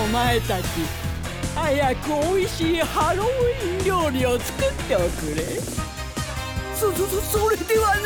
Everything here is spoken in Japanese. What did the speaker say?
前たち、早くおいしいハロウィン料理を作っておくれ。 それでは